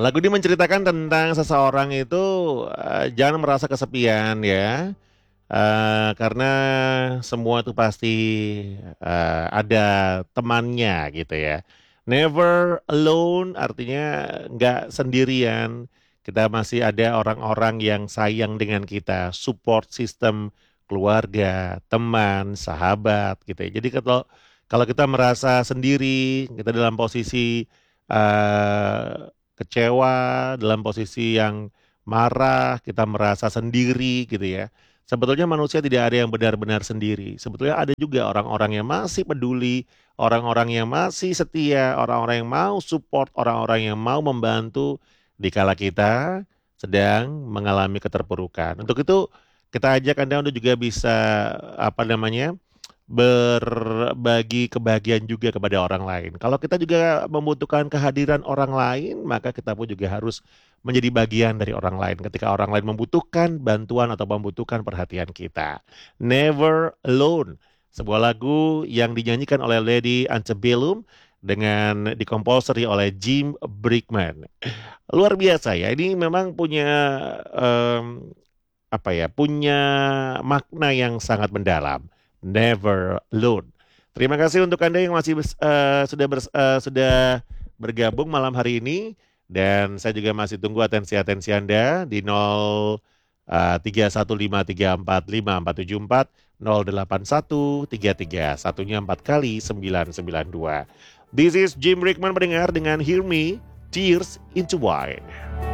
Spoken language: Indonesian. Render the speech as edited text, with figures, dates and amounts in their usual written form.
Lagu ini menceritakan tentang seseorang itu jangan merasa kesepian ya. Karena semua itu pasti ada temannya gitu ya. Never alone artinya nggak sendirian. Kita masih ada orang-orang yang sayang dengan kita, support system keluarga, teman, sahabat gitu ya. Jadi kalau kalau kita merasa sendiri, kita dalam posisi kecewa, dalam posisi yang marah, kita merasa sendiri gitu ya. Sebetulnya manusia tidak ada yang benar-benar sendiri. Sebetulnya ada juga orang-orang yang masih peduli, orang-orang yang masih setia, orang-orang yang mau support, orang-orang yang mau membantu dikala kita sedang mengalami keterpurukan. Untuk itu kita ajak Anda untuk juga bisa apa namanya? Berbagi kebahagiaan juga kepada orang lain. Kalau kita juga membutuhkan kehadiran orang lain, maka kita pun juga harus menjadi bagian dari orang lain ketika orang lain membutuhkan bantuan atau membutuhkan perhatian kita. Never Alone, sebuah lagu yang dinyanyikan oleh Lady Antebellum dengan dikomponseri oleh Jim Brickman. Luar biasa ya, ini memang punya apa ya, punya makna yang sangat mendalam. Never alone. Terima kasih untuk Anda yang masih sudah bergabung malam hari ini dan saya juga masih tunggu atensi Anda di 03153454474 satunya 4 kali 992. This is Jim Rickman mendengar dengan Hear Me Tears into Wine.